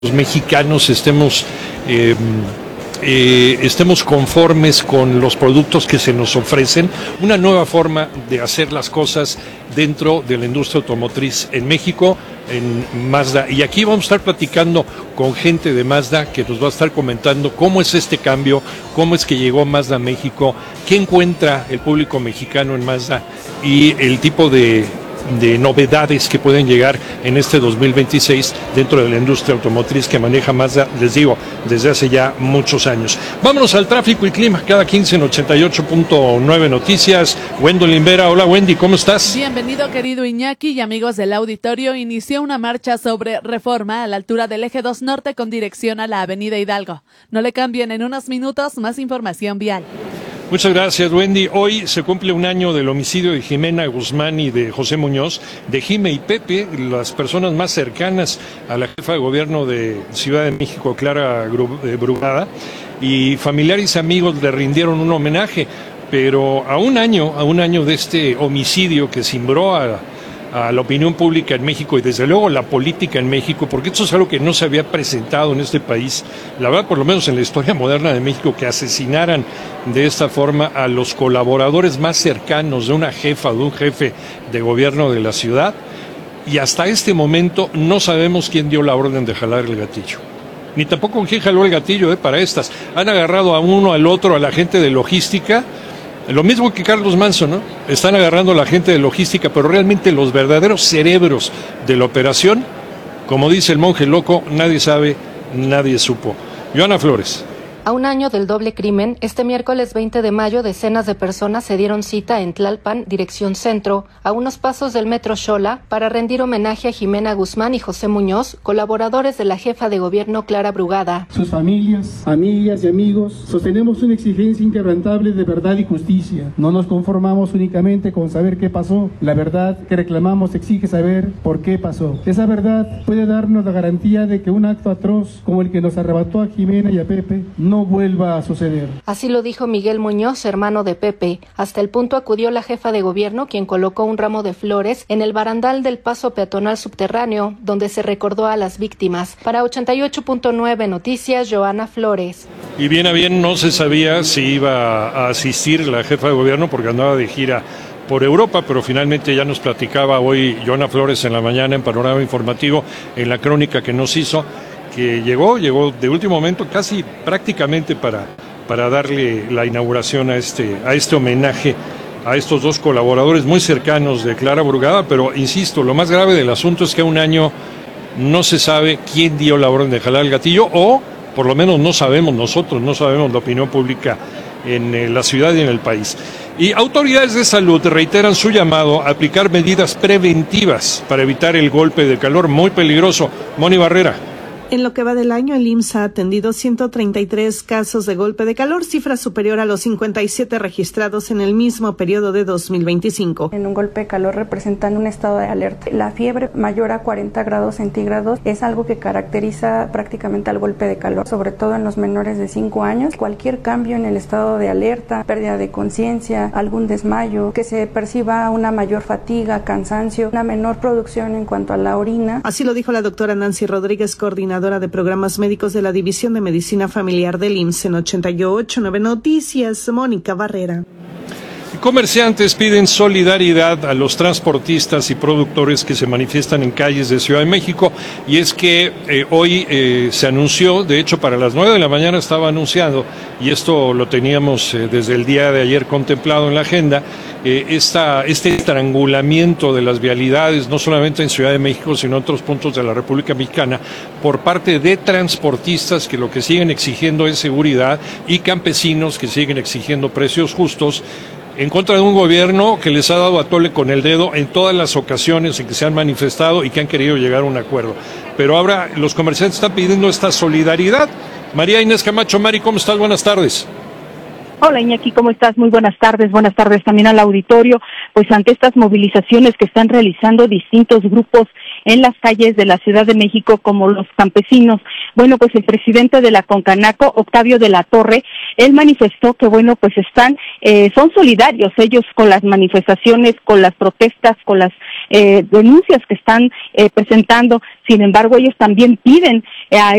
los mexicanos estemos conformes con los productos que se nos ofrecen, una nueva forma de hacer las cosas dentro de la industria automotriz en México, en Mazda. Y aquí vamos a estar platicando con gente de Mazda que nos va a estar comentando cómo es este cambio, cómo es que llegó Mazda a México, qué encuentra el público mexicano en Mazda y el tipo de novedades que pueden llegar en este 2026 dentro de la industria automotriz que maneja Mazda, les digo, desde hace ya muchos años. Vámonos al tráfico y clima, cada 15 en 88.9 Noticias. Wendolyn Vera, hola Wendy, ¿cómo estás? Bienvenido querido Iñaki y amigos del auditorio. Inició una marcha sobre Reforma a la altura del Eje 2 Norte con dirección a la Avenida Hidalgo. No le cambien, en unos minutos más información vial. Muchas gracias, Wendy. Hoy se cumple un año del homicidio de Jimena Guzmán y de José Muñoz, de Jime y Pepe, las personas más cercanas a la jefa de gobierno de Ciudad de México, Clara Brugada, y familiares y amigos le rindieron un homenaje. Pero a un año de este homicidio que cimbró a la opinión pública en México y desde luego la política en México, porque esto es algo que no se había presentado en este país, la verdad, por lo menos en la historia moderna de México, que asesinaran de esta forma a los colaboradores más cercanos de una jefa o de un jefe de gobierno de la ciudad, y hasta este momento no sabemos quién dio la orden de jalar el gatillo. Ni tampoco quién jaló el gatillo para estas. Han agarrado a uno, al otro, a la gente de logística. Lo mismo que Carlos Manso, ¿no? Están agarrando a la gente de logística, pero realmente los verdaderos cerebros de la operación, como dice el monje loco, nadie sabe, nadie supo. Joana Flores. A un año del doble crimen, este miércoles 20 de mayo, decenas de personas se dieron cita en Tlalpan, dirección centro, a unos pasos del metro Xola, para rendir homenaje a Jimena Guzmán y José Muñoz, colaboradores de la jefa de gobierno Clara Brugada. Sus familias, amigas y amigos, sostenemos una exigencia inquebrantable de verdad y justicia. No nos conformamos únicamente con saber qué pasó. La verdad que reclamamos exige saber por qué pasó. Esa verdad puede darnos la garantía de que un acto atroz como el que nos arrebató a Jimena y a Pepe no vuelva a suceder. Así lo dijo Miguel Muñoz, hermano de Pepe. Hasta el punto acudió la jefa de gobierno, quien colocó un ramo de flores en el barandal del paso peatonal subterráneo, donde se recordó a las víctimas. Para 88.9 Noticias, Joana Flores. Y bien a bien no se sabía si iba a asistir la jefa de gobierno porque andaba de gira por Europa, pero finalmente ya nos platicaba hoy Joana Flores en la mañana en Panorama Informativo, en la crónica que nos hizo, que llegó de último momento, casi prácticamente para darle la inauguración a este homenaje a estos dos colaboradores muy cercanos de Clara Brugada. Pero insisto, lo más grave del asunto es que a un año no se sabe quién dio la orden de jalar el gatillo, o por lo menos no sabemos la opinión pública en la ciudad y en el país. Y autoridades de salud reiteran su llamado a aplicar medidas preventivas para evitar el golpe de calor muy peligroso. Moni Barrera. En lo que va del año, el IMSS ha atendido 133 casos de golpe de calor, cifra superior a los 57 registrados en el mismo periodo de 2025. En un golpe de calor representan un estado de alerta. La fiebre mayor a 40 grados centígrados es algo que caracteriza prácticamente al golpe de calor, sobre todo en los menores de 5 años. Cualquier cambio en el estado de alerta, pérdida de conciencia, algún desmayo, que se perciba una mayor fatiga, cansancio, una menor producción en cuanto a la orina. Así lo dijo la doctora Nancy Rodríguez, coordinadora de programas médicos de la División de Medicina Familiar del IMSS. En 88.9 Noticias, Mónica Barrera. Comerciantes piden solidaridad a los transportistas y productores que se manifiestan en calles de Ciudad de México, y es que hoy se anunció, de hecho para las 9 de la mañana estaba anunciado, y esto lo teníamos desde el día de ayer contemplado en la agenda, este estrangulamiento de las vialidades, no solamente en Ciudad de México, sino en otros puntos de la República Mexicana, por parte de transportistas que lo que siguen exigiendo es seguridad, y campesinos que siguen exigiendo precios justos, en contra de un gobierno que les ha dado a tole con el dedo en todas las ocasiones en que se han manifestado y que han querido llegar a un acuerdo. Pero ahora los comerciantes están pidiendo esta solidaridad. María Inés Camacho, Mari, ¿cómo estás? Buenas tardes. Hola Iñaki, ¿cómo estás? Muy buenas tardes también al auditorio. Pues ante estas movilizaciones que están realizando distintos grupos en las calles de la Ciudad de México, como los campesinos, bueno, pues el presidente de la Concanaco, Octavio de la Torre, él manifestó que bueno, pues son solidarios ellos con las manifestaciones, con las protestas, con las denuncias que están presentando. Sin embargo, ellos también piden a